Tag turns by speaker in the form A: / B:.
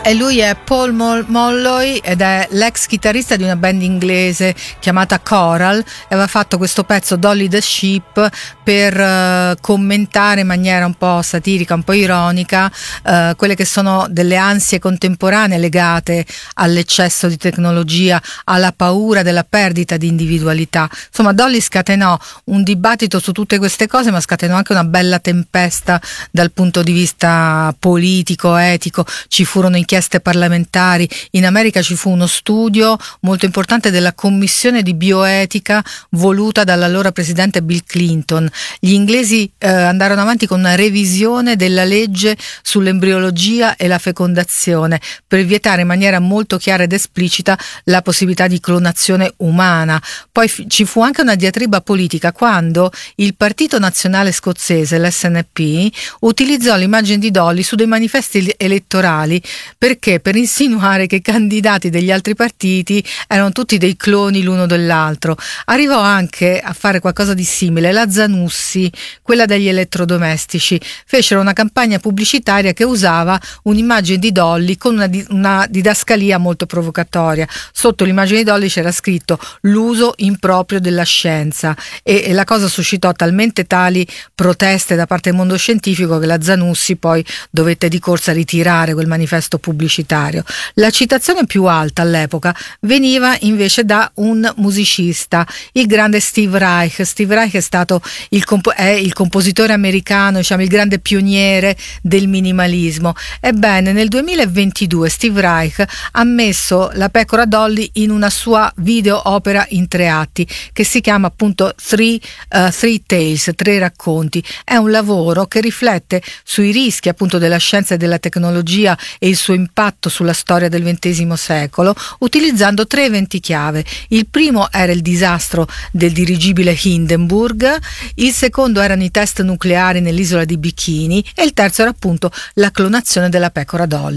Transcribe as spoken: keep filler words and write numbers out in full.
A: E lui è Paul Mol- Molloy ed è l'ex chitarrista di una band inglese chiamata Coral, e aveva fatto questo pezzo Dolly the Sheep per uh, commentare in maniera un po' satirica, un po' ironica uh, quelle che sono delle ansie contemporanee legate all'eccesso di tecnologia, alla paura della perdita di individualità. Insomma, Dolly scatenò un dibattito su tutte queste cose, ma scatenò anche una bella tempesta dal punto di vista politico, etico. Ci furono inchieste parlamentari, in America ci fu uno studio molto importante della commissione di bioetica voluta dall'allora presidente Bill Clinton. Gli inglesi eh, andarono avanti con una revisione della legge sull'embriologia e la fecondazione per vietare in maniera molto chiara ed esplicita la possibilità di clonazione umana. Poi f- ci fu anche una diatriba politica quando il Partito Nazionale Scozzese, l'S N P, utilizzò l'immagine di Dolly su dei manifesti elettorali perché per insinuare che i candidati degli altri partiti erano tutti dei cloni l'uno dell'altro. Arrivò anche a fare qualcosa di simile la Zanussi, quella degli elettrodomestici. Fecero una campagna pubblicitaria che usava un'immagine di Dolly con una, di, una didascalia molto provocatoria. Sotto l'immagine di Dolly c'era scritto l'uso improprio della scienza, e, e la cosa suscitò talmente tali proteste da parte del mondo scientifico che la Zanussi poi dovette di corsa ritirare quel manifesto pubblicitario. La citazione più alta all'epoca veniva invece da un musicista, il grande Steve Reich. Steve Reich è stato il, compo- è il compositore americano, diciamo il grande pioniere del minimalismo. Ebbene, nel duemilaventidue Steve Reich ha messo la pecora Dolly in una sua video opera in tre atti che si chiama appunto Three, uh, Three Tales, tre racconti. È un lavoro che riflette sui rischi appunto della scienza e della tecnologia e il suo impatto sulla storia del ventesimo secolo, utilizzando tre eventi chiave. Il primo era il disastro del dirigibile Hindenburg, il secondo erano i test nucleari nell'isola di Bikini e il terzo era appunto la clonazione della pecora Dolly.